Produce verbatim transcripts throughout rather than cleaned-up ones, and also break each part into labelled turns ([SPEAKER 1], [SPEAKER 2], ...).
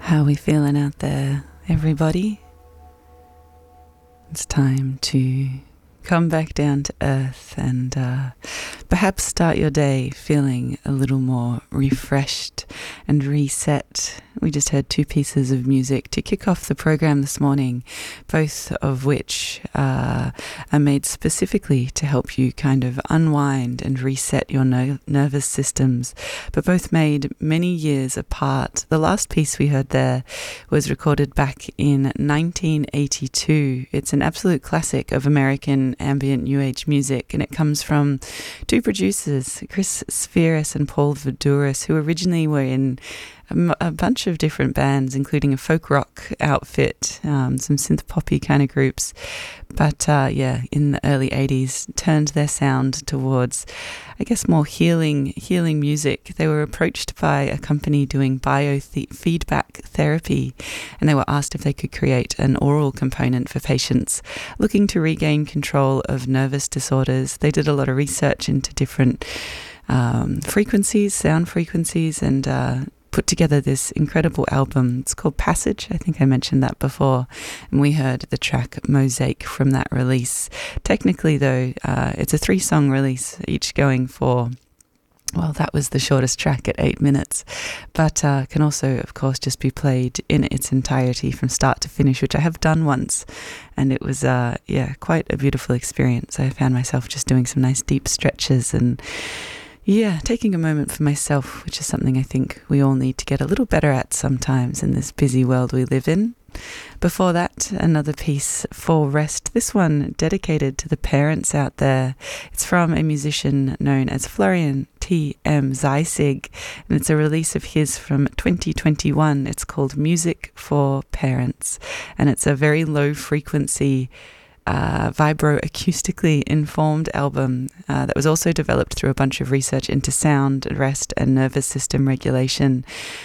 [SPEAKER 1] How are we feeling out there, everybody? It's time to come back down to earth and uh, perhaps start your day feeling a little more refreshed and reset. We just heard two pieces of music to kick off the program this morning, both of which uh, are made specifically to help you kind of unwind and reset your no- nervous systems, but both made many years apart. The last piece we heard there was recorded back in nineteen eighty-two. It's an absolute classic of American ambient new age music, and it comes from two producers, Chris Spheris and Paul Voudouris, who originally were in a bunch of different bands, including a folk rock outfit, um, some synth poppy kind of groups. But uh, yeah, in the early eighties, turned their sound towards, I guess, more healing, healing music. They were approached by a company doing biofeedback therapy, and they were asked if they could create an oral component for patients looking to regain control of nervous disorders. They did a lot of research into different um, frequencies, sound frequencies, and uh, put together this incredible album. It's called Passage. I think I mentioned that before. And we heard the track Mosaic from that release. Technically, though, uh, it's a three-song release, each going for, well, that was the shortest track at eight minutes. But uh, can also, of course, just be played in its entirety from start to finish, which I have done once. And it was, uh, yeah, quite a beautiful experience. I found myself just doing some nice deep stretches and yeah, taking a moment for myself, which is something I think we all need to get a little better at sometimes in this busy world we live in. Before that, another piece for rest. This one dedicated to the parents out there. It's from a musician known as Florian T M Zeisig, and it's a release of his from twenty twenty-one. It's called Music for Parents, and it's a very low frequency Uh, vibro-acoustically informed album uh, that was also developed through a bunch of research into sound, rest, and nervous system regulation.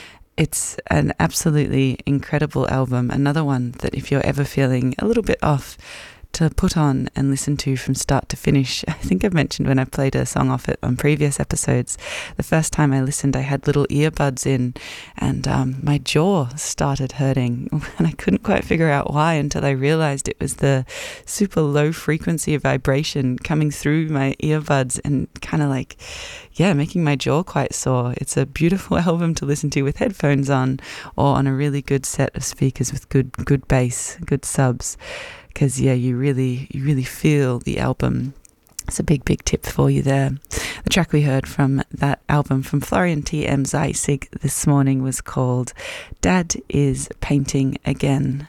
[SPEAKER 1] It's an absolutely incredible album. Another one that if you're ever feeling a little bit off, to put on and listen to from start to finish. I think I've mentioned when I played a song off it on previous episodes, the first time I listened I had little earbuds in and um, my jaw started hurting and I couldn't quite figure out why until I realized it was the super low frequency of vibration coming through my earbuds and kind of like, yeah, making my jaw quite sore. It's a beautiful album to listen to with headphones on or on a really good set of speakers with good good bass, good subs. Because yeah, you really, you really feel the album. It's a big, big tip for you there. The track we heard from that album from Florian T M Zeisig this morning was called Dad is Painting Again.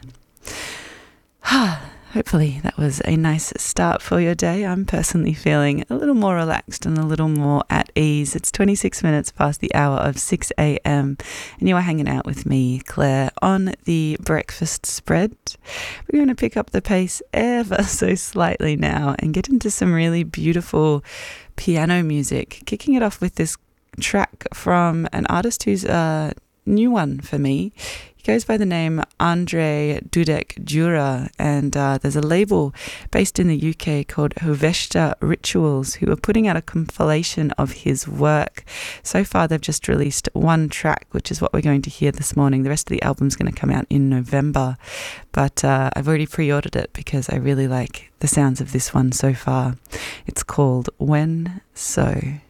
[SPEAKER 1] Hopefully that was a nice start for your day. I'm personally feeling a little more relaxed and a little more at ease. It's twenty-six minutes past the hour of six a.m. and you are hanging out with me, Claire, on the breakfast spread. We're going to pick up the pace ever so slightly now and get into some really beautiful piano music. Kicking it off with this track from an artist who's a new one for me. He goes by the name Andre Dudek Jura, and uh, there's a label based in the U K called Hoveshta Rituals who are putting out a compilation of his work. So far they've just released one track, which is what we're going to hear this morning. The rest of the album's going to come out in November, but uh, I've already pre-ordered it because I really like the sounds of this one so far. It's called When So.